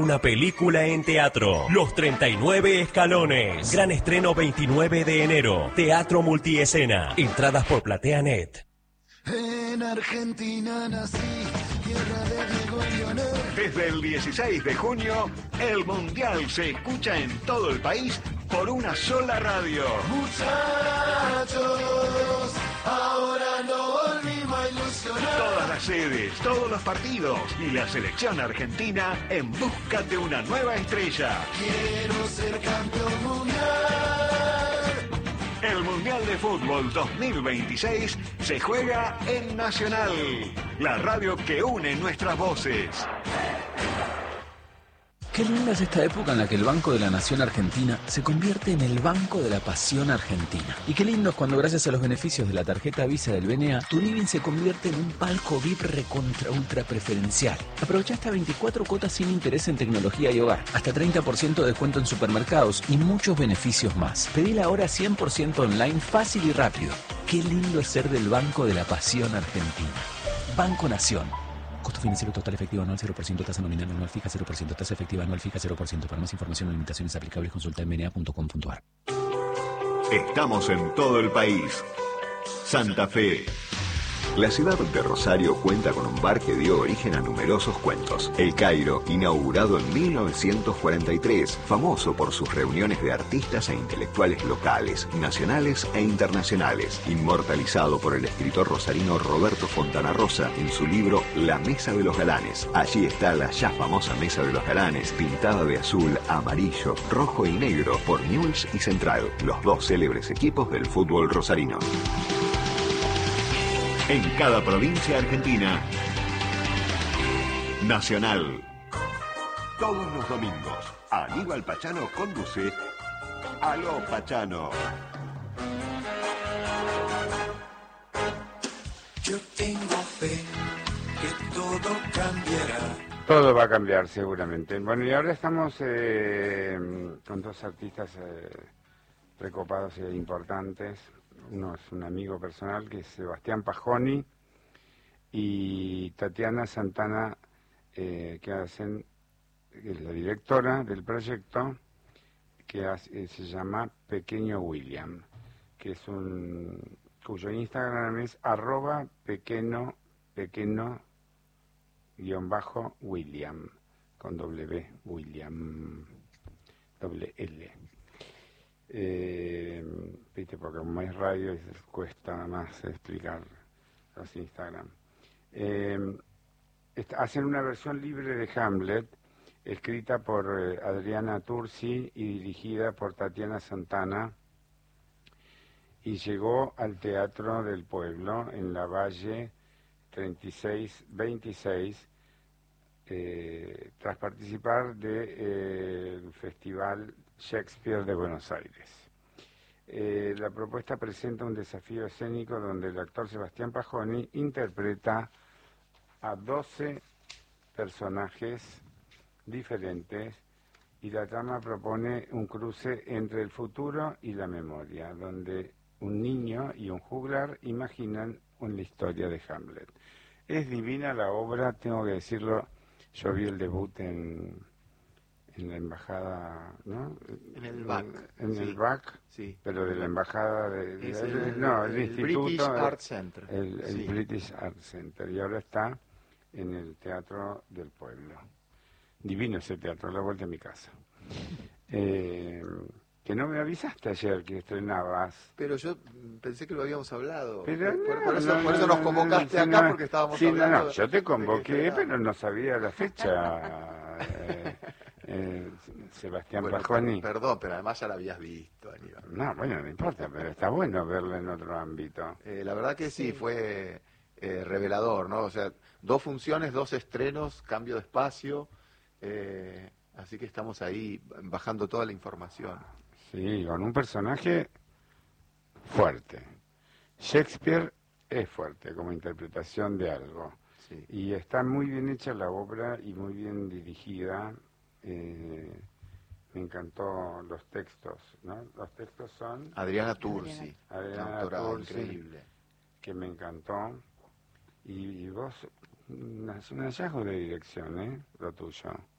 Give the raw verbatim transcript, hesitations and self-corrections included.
una película en teatro. Los treinta y nueve escalones. Gran estreno veintinueve de enero. Teatro multiescena. Entradas por PlateaNet. En Argentina nací, tierra de Diego y Leonel. Desde el dieciséis de junio, el Mundial se escucha en todo el país por una sola radio. Muchachos, ahora no volvimos a ilusionar. Todas las sedes, todos los partidos y la selección argentina en busca de una nueva estrella. Quiero ser campeón mundial. El Mundial de Fútbol dos mil veintiséis se juega en Nacional, la radio que une nuestras voces. Qué linda es esta época en la que el Banco de la Nación Argentina se convierte en el Banco de la Pasión Argentina. Y qué lindo es cuando, gracias a los beneficios de la tarjeta Visa del B N A, tu living se convierte en un palco V I P recontra ultra preferencial. Aprovecha hasta veinticuatro cuotas sin interés en tecnología y hogar, hasta treinta por ciento de descuento en supermercados y muchos beneficios más. Pedila ahora cien por ciento online, fácil y rápido. Qué lindo es ser del Banco de la Pasión Argentina. Banco Nación. Costo financiero total efectivo anual cero por ciento, tasa nominal anual fija cero por ciento, tasa efectiva anual fija cero por ciento. Para más información o limitaciones aplicables consulta en b n a punto com punto a r. Estamos en todo el país. Santa Fe. La ciudad de Rosario cuenta con un bar que dio origen a numerosos cuentos. El Cairo, inaugurado en mil novecientos cuarenta y tres, famoso por sus reuniones de artistas e intelectuales locales, nacionales e internacionales, inmortalizado por el escritor rosarino Roberto Fontana Rosa en su libro La Mesa de los Galanes. Allí está la ya famosa Mesa de los Galanes, pintada de azul, amarillo, rojo y negro por Newell's y Central, los dos célebres equipos del fútbol rosarino. En cada provincia argentina, Nacional. Todos los domingos, Aníbal Pachano conduce Aló Pachano. Yo tengo fe que todo cambiará. Todo va a cambiar seguramente. Bueno, y ahora estamos eh, con dos artistas eh, recopados e importantes. Uno es un amigo personal que es Sebastián Pajoni y Tatiana Santana, eh, que hacen, que es la directora del proyecto, que hace, se llama Pequeño William, que es un, cuyo Instagram es arroba pequeño, pequeño guión bajo William, con W, William, doble L. Eh, viste, porque como es radio cuesta más explicar los Instagram. Eh, esta, hacen una versión libre de Hamlet, escrita por eh, Adriana Tursi y dirigida por Tatiana Santana, y llegó al Teatro del Pueblo en la Valle treinta y seis veintiséis, eh, tras participar del eh, Festival Shakespeare de Buenos Aires. Eh, la propuesta presenta un desafío escénico donde el actor Sebastián Pajoni interpreta a doce personajes diferentes y la trama propone un cruce entre el futuro y la memoria, donde un niño y un juglar imaginan una historia de Hamlet. Es divina la obra, tengo que decirlo, yo vi el debut en... en la embajada, ¿no? En el B A C. En sí. el B A C, sí. Pero de la embajada de... de es el, el, no, el, el instituto... British Art Center. El, el sí. British Art Center. Y ahora está en el Teatro del Pueblo. Divino ese teatro, a la vuelta de mi casa. Eh, que no me avisaste ayer que estrenabas. Pero yo pensé que lo habíamos hablado. Pero por, no, por, eso, no, por eso nos convocaste no, acá, no, porque estábamos sí, hablando. No, no, yo te convoqué, que pero no sabía la fecha. eh, eh, Sebastián bueno, Pajoni. per, perdón, pero además ya la habías visto, Aníbal. No, bueno, no importa, pero está bueno verla en otro ámbito. Eh, la verdad que sí, sí. fue eh, revelador, ¿no? O sea, dos funciones, dos estrenos, cambio de espacio, eh, así que estamos ahí bajando toda la información. Sí, con un personaje fuerte. Shakespeare es fuerte como interpretación de algo. Sí. Y está muy bien hecha la obra y muy bien dirigida. Eh, me encantó los textos, ¿no? Los textos son... Adriana Tursi, Adriana una Tursi, increíble. Que me encantó. Y, y vos, es un hallazgo de dirección, ¿eh? Lo tuyo.